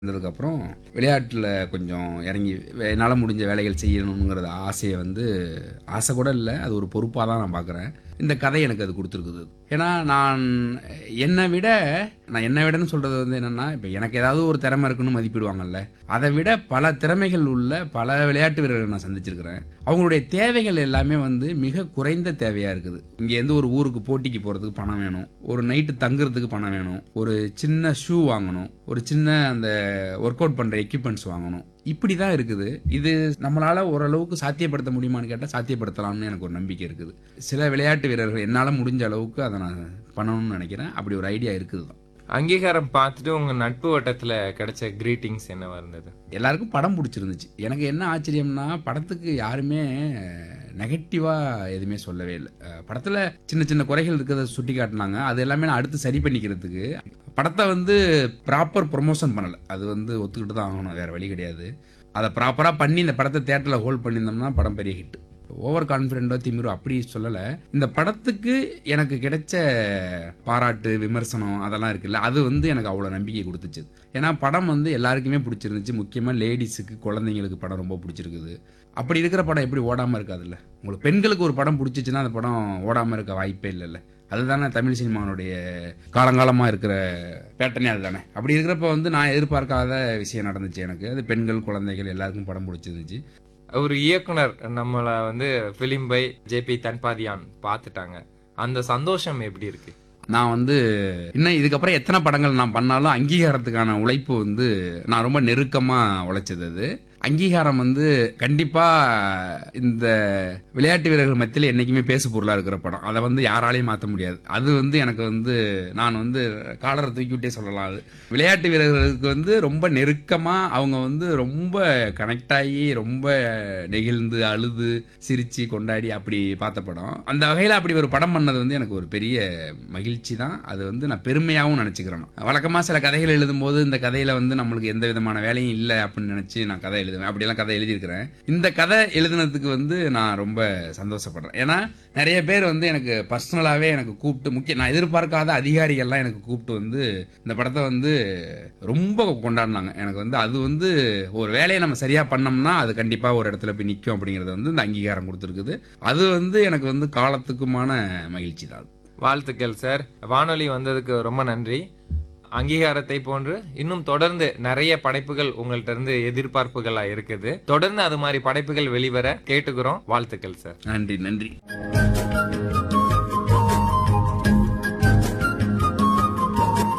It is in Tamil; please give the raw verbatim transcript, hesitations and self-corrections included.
வந்ததுக்கப்புறம் விளையாட்டில் கொஞ்சம் இறங்கி என்னால் முடிஞ்ச வேலைகள் செய்யணுங்கிறத ஆசையை வந்து ஆசை கூட இல்லை, அது ஒரு பொறுப்பாக தான் நான் பார்க்குறேன். இந்த கதை எனக்கு அது கொடுத்துருக்குது. ஏன்னா நான் என்னை விட நான் என்னை விடன்னு சொல்கிறது வந்து என்னென்னா, இப்போ எனக்கு ஏதாவது ஒரு திறமை இருக்குன்னு மதிப்பிடுவாங்கல்ல, அதை விட பல திறமைகள் உள்ள பல விளையாட்டு வீரர்கள் நான் சந்திச்சிருக்கிறேன். அவங்களுடைய தேவைகள் எல்லாமே வந்து மிக குறைந்த தேவையாக இருக்குது. இங்கேருந்து ஒரு ஊருக்கு போட்டிக்கு போகிறதுக்கு பணம் வேணும், ஒரு நைட்டு தங்குறதுக்கு பணம் வேணும், ஒரு சின்ன ஷூ வாங்கணும், ஒரு சின்ன அந்த ஒர்க் அவுட் பண்ணுற எக்யூப்மெண்ட்ஸ் வாங்கணும். இப்படி தான் இருக்குது. இது நம்மளால் ஓரளவுக்கு சாத்தியப்படுத்த முடியுமான்னு கேட்டால் சாத்தியப்படுத்தலாம்னு எனக்கு ஒரு நம்பிக்கை இருக்குது. சில விளையாட்டு வீரர்கள் என்னால் முடிஞ்ச அளவுக்கு அதை நான் பண்ணணும்னு நினைக்கிறேன். அப்படி ஒரு ஐடியா இருக்குது தான். அங்கீகாரம் பார்த்துட்டு உங்க நட்பு வட்டத்துல கிடைச்ச கிரீட்டிங்ஸ் என்னவா இருந்தது? எல்லாருக்கும் படம் பிடிச்சிருந்துச்சு. எனக்கு என்ன ஆச்சரியம்னா, படத்துக்கு யாருமே நெகட்டிவாக எதுவுமே சொல்லவே இல்லை. படத்தில் சின்ன சின்ன குறைகள் இருக்கிறத சுட்டி காட்டினாங்க. அது எல்லாமே நான் அடுத்து சரி பண்ணிக்கிறதுக்கு படத்தை வந்து ப்ராப்பர் ப்ரொமோஷன் பண்ணலை. அது வந்து ஒத்துக்கிட்டு தான் ஆகணும், வேறு வழி கிடையாது. அதை ப்ராப்பராக பண்ணி இந்த படத்தை தேட்டரில் ஹோல்ட் பண்ணியிருந்தோம்னா படம் பெரிய ஹிட். ஓவர் கான்ஃபிடென்ட்டோ திமிரோ அப்படி சொல்லலை. இந்த படத்துக்கு எனக்கு கிடைச்ச பாராட்டு விமர்சனம் அதெல்லாம் இருக்குல்ல, அது வந்து எனக்கு அவ்வளோ நம்பிக்கை கொடுத்துச்சு. ஏன்னா படம் வந்து எல்லாருக்குமே பிடிச்சிருந்துச்சு. முக்கியமாக லேடிஸுக்கு, குழந்தைங்களுக்கு படம் ரொம்ப பிடிச்சிருக்குது. அப்படி இருக்கிற படம் எப்படி ஓடாமல் இருக்காதுல்ல? உங்களுக்கு பெண்களுக்கு ஒரு படம் பிடிச்சிச்சுன்னா அந்த படம் ஓடாமல் இருக்க வாய்ப்பே இல்லைல்ல. அதுதானே தமிழ் சினிமாவுடைய காலங்காலமாக இருக்கிற பேட்டர்னே அதுதானே. அப்படி இருக்கிறப்ப வந்து நான் எதிர்பார்க்காத விஷயம் நடந்துச்சு எனக்கு. அது பெண்கள், குழந்தைகள் எல்லாருக்கும் படம் பிடிச்சிருந்துச்சு. ஒரு இயக்குனர் நம்மளை வந்து பிலிம் பை ஜேபி தன்பாதியான் பார்த்துட்டாங்க, அந்த சந்தோஷம் எப்படி இருக்கு? நான் வந்து இன்னும் இதுக்கப்புறம் எத்தனை படங்கள் நான் பண்ணாலும் அங்கீகாரத்துக்கான உழைப்பு வந்து நான் ரொம்ப நெருக்கமாக உழைச்சது. அது அங்கீகாரம் வந்து கண்டிப்பாக இந்த விளையாட்டு வீரர்கள் மத்தியில் என்றைக்குமே பேசு பொருளாக இருக்கிற படம். அதை வந்து யாராலையும் மாற்ற முடியாது. அது வந்து எனக்கு வந்து நான் வந்து காலரை தூக்கி விட்டே சொல்லலாம். அது விளையாட்டு வீரர்களுக்கு வந்து ரொம்ப நெருக்கமாக அவங்க வந்து ரொம்ப கனெக்ட் ஆகி ரொம்ப நெகிழ்ந்து அழுது சிரித்து கொண்டாடி அப்படி பார்த்த படம். அந்த வகையில் அப்படி ஒரு படம் பண்ணது வந்து எனக்கு ஒரு பெரிய மகிழ்ச்சி தான். அது வந்து நான் பெருமையாகவும் நினச்சிக்கிறேன். வழக்கமாக சில கதைகள் எழுதும்போது இந்த கதையில் வந்து நம்மளுக்கு எந்த விதமான வேலையும் இல்லை அப்படின்னு நினச்சி நான் கதை எழுதுவேன். அப்படியெல்லாம் கதை எழுதியிருக்கிறேன். இந்த கதை எழுதுனதுக்கு வந்து நான் ரொம்ப சந்தோஷப்படுறேன். ஏன்னா நிறைய பேர் வந்து எனக்கு பர்சனலாகவே எனக்கு கூப்பிட்டு, முக்கிய நான் எதிர்பார்க்காத அதிகாரிகள்லாம் எனக்கு கூப்பிட்டு வந்து இந்த படத்தை வந்து ரொம்ப கொண்டாடினாங்க. எனக்கு வந்து அது வந்து ஒரு வேலையை நம்ம சரியாக பண்ணோம்னா அது கண்டிப்பாக ஒரு இடத்துல போய் நிற்கும் அப்படிங்கிறது வந்து இந்த அங்கீகாரம் கொடுத்துருக்குது. அது வந்து எனக்கு வந்து காலத்துக்குமான மகிழ்ச்சி தான். வாழ்த்துக்கள் சார். வானொலி வந்ததுக்கு ரொம்ப நன்றி. அங்கீகாரத்தை போன்று இன்னும் தொடர்ந்து நிறைய படைப்புகள் உங்கள்ட்ட இருந்து எதிர்பார்ப்புகளா இருக்குது. தொடர்ந்து அது மாதிரி படைப்புகள் வெளிவர கேட்டுக்கிறோம். வாழ்த்துக்கள் சார். நன்றி நன்றி.